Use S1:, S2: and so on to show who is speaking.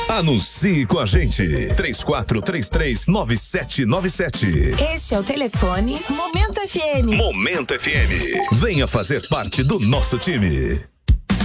S1: Anuncie com a gente. 3433-9797.
S2: Este é o telefone Momento FM.
S1: Momento FM. Venha fazer parte do nosso time.